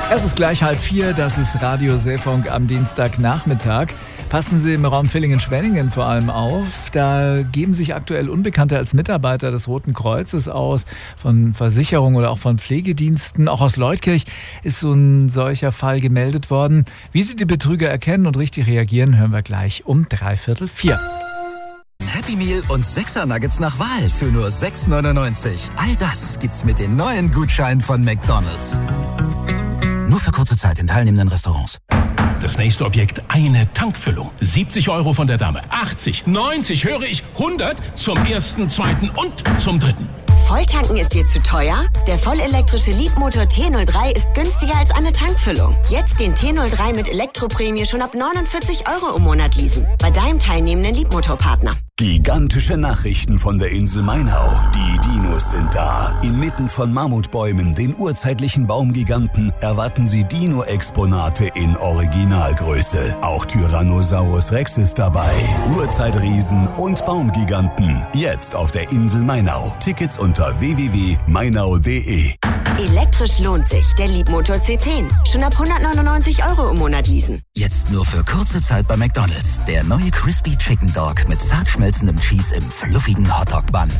Es ist gleich 3:30, das ist Radio Seefunk am Dienstagnachmittag. Passen Sie im Raum Villingen-Schwenningen vor allem auf. Da geben sich aktuell Unbekannte als Mitarbeiter des Roten Kreuzes aus, von Versicherungen oder auch von Pflegediensten. Auch aus Leutkirch ist so ein solcher Fall gemeldet worden. Wie Sie die Betrüger erkennen und richtig reagieren, hören wir gleich um 3:45. Happy Meal und 6er Nuggets nach Wahl für nur 6,99. All das gibt's mit den neuen Gutscheinen von McDonald's. Nur für kurze Zeit in teilnehmenden Restaurants. Das nächste Objekt, eine Tankfüllung. 70 € von der Dame, 80, 90, höre ich, 100 zum ersten, zweiten und zum dritten. Volltanken ist dir zu teuer? Der vollelektrische Leapmotor T03 ist günstiger als eine Tankfüllung. Jetzt den T03 mit Elektroprämie schon ab 49 € im Monat leasen. Bei deinem teilnehmenden Leapmotor-Partner. Gigantische Nachrichten von der Insel Mainau. Die Dinos sind da. Inmitten von Mammutbäumen, den urzeitlichen Baumgiganten, erwarten Sie Dino-Exponate in Originalgröße. Auch Tyrannosaurus Rex ist dabei. Urzeitriesen und Baumgiganten. Jetzt auf der Insel Mainau. Tickets unter www.mainau.de. Elektrisch lohnt sich. Der Leapmotor C10. Schon ab 199 € im Monat leasen. Jetzt nur für kurze Zeit bei McDonald's. Der neue Crispy Chicken Dog mit zart schmelzendem Cheese im fluffigen Hotdog-Bun.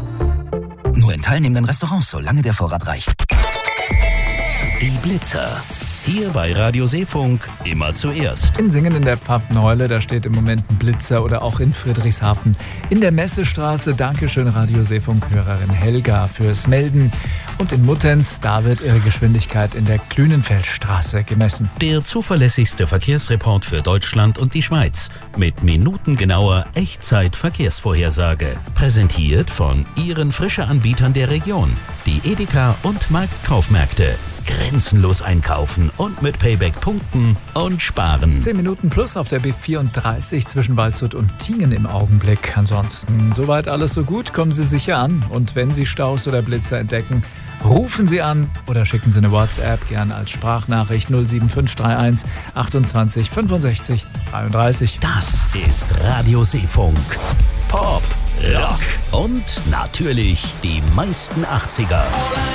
Nur in teilnehmenden Restaurants, solange der Vorrat reicht. Die Blitzer. Hier bei Radio Seefunk immer zuerst. In Singen in der Pfaffenheule, da steht im Moment ein Blitzer, oder auch in Friedrichshafen in der Messestraße. Dankeschön Radio Seefunk-Hörerin Helga fürs Melden. Und in Muttenz, da wird ihre Geschwindigkeit in der Klünenfeldstraße gemessen. Der zuverlässigste Verkehrsreport für Deutschland und die Schweiz. Mit minutengenauer Echtzeit-Verkehrsvorhersage. Präsentiert von Ihren Frische-Anbietern der Region. Die Edeka und Marktkaufmärkte. Grenzenlos einkaufen und mit Payback punkten und sparen. 10 Minuten plus auf der B34 zwischen Waldshut und Tingen im Augenblick. Ansonsten soweit alles so gut, kommen Sie sicher an. Und wenn Sie Staus oder Blitzer entdecken, rufen Sie an oder schicken Sie eine WhatsApp, gern als Sprachnachricht 07531 28 65 33. Das ist Radio Seefunk. Pop, Rock und natürlich die meisten 80er.